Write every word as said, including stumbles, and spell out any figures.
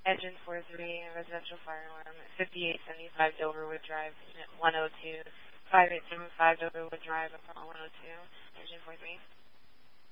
Engine four three, residential fire alarm, fifty-eight seventy-five Doverwood Drive, Unit one oh two, five eight seven five Doverwood Drive, Apollo one oh two, Engine four three.